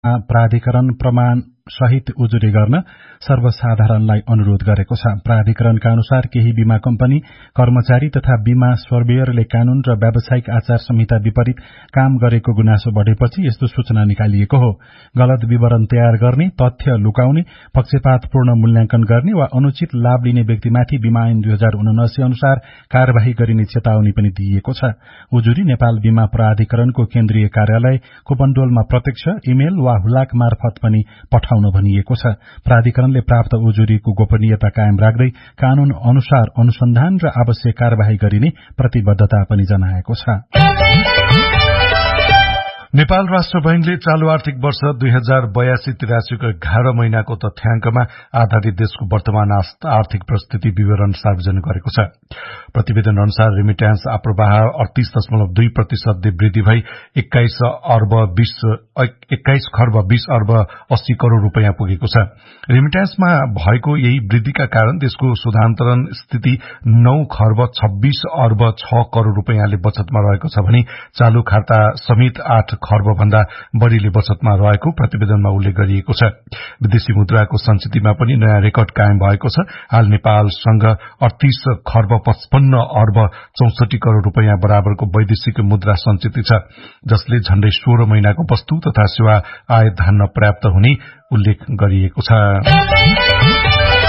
प्राधिकरण प्रमाण सहित उजुरी गर्न सर्वसाधारणलाई अनुरोध गरेको छ। प्राधिकरणका अनुसार केही बीमा कम्पनी, कर्मचारी तथा बीमा सर्वेयरले कानून र व्यावसायिक आचार संहिता विपरीत काम गरेको गुनासो बढ़ेपछि यस्तो सूचना निकालिएको हो। गलत विवरण तयार गर्ने, तथ्य लुकाउने, पक्षपातपूर्ण मूल्याङ्कन गर्ने वा अनुचित लाभ लिने व्यक्तिमाथि बीमा ऐन 2079 अनुसार कार्यवाही गरिने चेतावनी पनि दिइएको छ। उजुरी नेपाल बीमा प्राधिकरणको केन्द्रीय कार्यालय कुपनडोलमा प्रत्यक्ष, इमेल वा हुलाक मार्फत पनि पठाउन भनिएको छ। प्राधिकरणले प्राप्त उजुरीको गोपनीयता कायम राख्दै कानून अनुसार अनुसन्धान र आवश्यक कार्यवाही गरिने प्रतिबद्धता पनि जनाएको छ। नेपाल राष्ट्र बैंकले चालू आर्थिक वर्ष 2082-83 को 11 महिनाको तथ्याङ्कमा आधारित देशको वर्तमान आर्थिक परिस्थिति विवरण सार्वजनिक गरेको छ। प्रतिवेदन अनुसार रेमिट्यान्स आप्रवाह 38.2% वृद्धि भई 21 खर्ब 20 अर्ब 80 करोड़ रूपैयाँ पुगेको छ। रेमिट्यान्समा भएको यही वृद्धिका कारण देशको शुद्धान्तरण स्थिति 9 खर्ब 26 अर्ब 6 करोड़ रूपैयाँले बचतमा रहेको छ भने चालू खाता समेत 8 खर्ब भन्दा बढ़ीले बचतमा रहेको प्रतिवेदनमा उल्लेख गरिएको छ। विदेशी मुद्राको संचितिमा पनि नयाँ रेकर्ड कायम भएको छ। हाल नेपालसँग 38 खर्ब 55 अर्ब 64 करोड़ रूपैयाँ बराबरको वैदेशिक मुद्रा संचिति छ, जसले झण्डै 16 महिनाको वस्तु तथा सेवा आय धान्न पर्याप्त हुने उल्लेख गरिएको छ।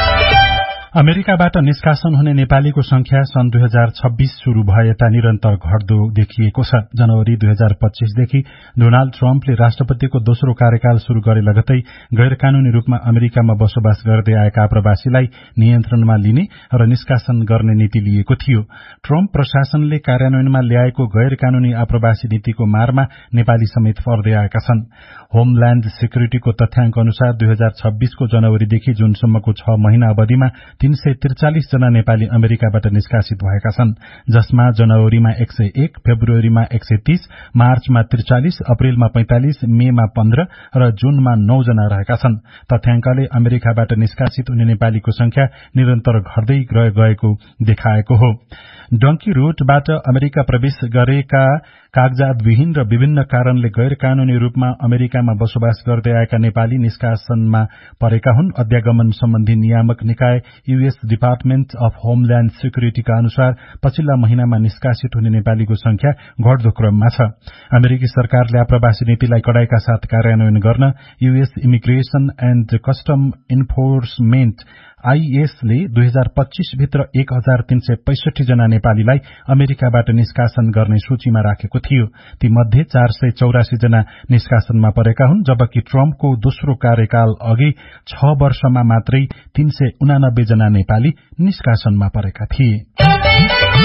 अमेरिकाबाट निष्कासन हुने नेपालीको संख्या सन् 2026 शुरू भए यता निरन्तर घट्दो देखिएको छ। जनवरी 2025 देखि डोनाल्ड ट्रम्पले राष्ट्रपतिको दोस्रो कार्यकाल शुरू गरे लगतै गैर कानूनी रूपमा अमेरिकामा बसोबास गर्दै आएका आप्रवासीलाई नियन्त्रणमा लिने र निष्कासन गर्ने नीति लिएको थियो। ट्रम्प प्रशासनले कार्यान्वयनमा ल्याएको गैर कानूनी आप्रवासी नीतिको मारमा नेपाली समेत पर्दै आएका छन्। होमल्याण्ड सिक्युरिटीको तथ्याङ्क अनुसार 2026 को जनवरीदेखि जुनसम्मको 6 महिना अवधिमा 343 जना नेपाली अमेरिकाबाट निष्कासित भएका छन्, जसमा जनवरीमा 101, फेब्रुअरीमा 130, मार्चमा 43, अप्रेलमा 45, मेमा 15 र जूनमा 9 जना रहेका छन्। तथ्याङ्कले अमेरिकाबाट निष्कासित हुने नेपालीको संख्या निरन्तर घट्दै गएको देखाएको हो। डंकी रूटबाट अमेरिका प्रवेश गरेका कागजातविहीन र विभिन्न कारणले गैर कानूनी रूपमा अमेरिकामा बसोबास गर्दै आएका नेपाली निष्कासनमा परेका हुन्। अध्यागमन सम्बन्धी नियामक निकाय यूएस डिपार्टमेन्ट अफ होमल्याण्ड सिक्युरिटीका अनुसार पछिल्ला महिनामा निष्कासित हुने नेपालीको संख्या घट्दो क्रममा छ। अमेरिकी सरकारले आप्रवासी नीतिलाई कडाईका साथ कार्यान्वयन गर्न US immigration and custom enforcement IS ले 2025 भित्र 1365 जना नेपालीलाई अमेरिकाबाट निष्कासन गर्ने सूचीमा राखेको थियो। ती मध्ये 484 जना निष्कासनमा परेका हुन्, जबकि ट्रम्पको दोस्रो कार्यकाल अघि 6 वर्षमा मात्रै 389 जना नेपाली निष्कासनमा परेका थिए।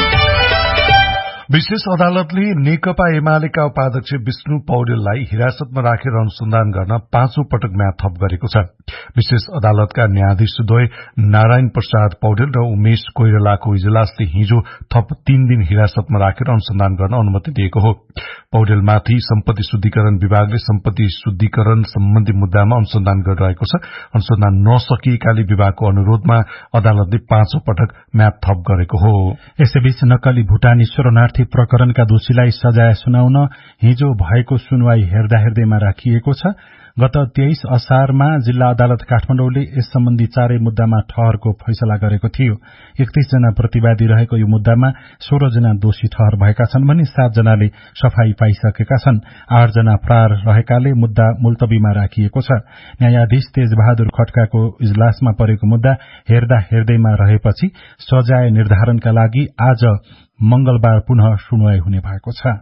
विशेष अदालतले नेकपा एमालेका उपाध्यक्ष विष्णु पौडेललाई हिरासतमा राखेर अनुसन्धान गर्न 5औं पटक म्याद थप गरेको छ। विशेष अदालतका न्यायाधीशद्वय नारायण प्रसाद पौडेल र उमेश कोइरालाको इजलासले हिजो थप 3 दिन हिरासतमा राखेर अनुसन्धान गर्न अनुमति दिएको हो। पौडेलमाथि सम्पत्ति शुद्धिकरण विभागले सम्पत्ति शुद्धिकरण सम्बन्धी मुद्दामा अनुसन्धान गरिरहेको छ। अनुसन्धान नसकिएकाले विभागको अनुरोधमा अदालतले 5औं पटक म्याद थप गरेको हो। यसैबीच नक्कली भूटानी शरणार्थी प्रकरणका दोषीलाई सजाय सुनाउन हिजो भएको सुनवाई हेर्दाहेर्दैमा राखिएको छ। गत 23 असारमा जिल्ला अदालत काठमाडौँले यस सम्बन्धी 4 मुद्दामा ठहरको फैसला गरेको थियो। 31 जना प्रतिवादी रहेको यो मुद्दामा 16 जना दोषी ठहर भएका छन् भने 7 जनाले सफाई पाइसकेका छन्। 8 जना फरार रहेकाले मुद्दा मुल्तवीमा राखिएको छ। न्यायाधीश तेजबहादुर खड्काको इजलासमा परेको मुद्दा हेर्दैमा रहेपछि सजाय निर्धारणका लागि आज मंगलबार पुनः सुनवाई हुने भएको छ।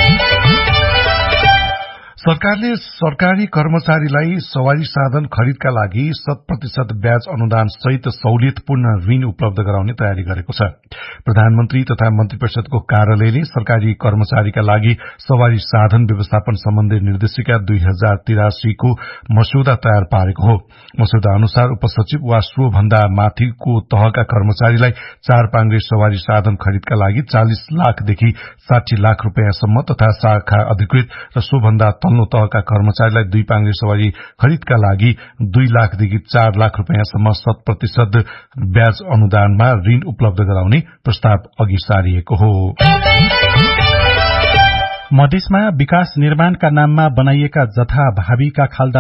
सरकारले सरकारी कर्मचारीलाई सवारी साधन खरिदका लागि 100% ब्याज अनुदान सहित सहुलियतपूर्ण ऋण उपलब्ध गराउने तयारी गरेको छ। प्रधानमन्त्री तथा मन्त्री परिषदको कार्यालयले सरकारी कर्मचारीका लागि सवारी साधन व्यवस्थापन सम्बन्धी निर्देशिका 2083 को मस्यौदा तयार पारेको हो। मस्यौदा अनुसार उपसचिव वा सो भन्दा माथिको तहका कर्मचारीलाई 4 पाङ्ग्रे सवारी साधन खरिदका लागि 40 लाखदेखि 60 लाख रूपैयाँसम्म तथा शाखा अधिकृत र सो भन्दा तल्लो तहका कर्मचारीलाई 2 पाङ्ग्रे सवारी खरिदका लागि 2 लाखदेखि 4 लाख रूपैयाँसम्म 100% ब्याज अनुदानमा ऋण उपलब्ध गराउने प्रस्ताव अघि सारिएको हो। मधेसमा विकास निर्माणका नाममा बनाइएका जथाभावीका खाल्डा